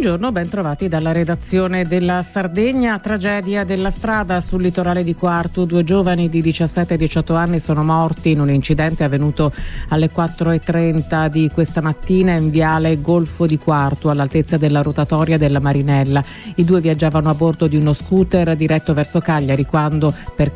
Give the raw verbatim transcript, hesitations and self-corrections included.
Buongiorno, ben trovati dalla redazione della Sardegna. Tragedia della strada sul litorale di Quartu. Due giovani di diciassette e diciotto anni sono morti in un incidente avvenuto alle quattro e trenta di questa mattina in viale Golfo di Quartu, all'altezza della rotatoria della Marinella. I due viaggiavano a bordo di uno scooter diretto verso Cagliari quando, per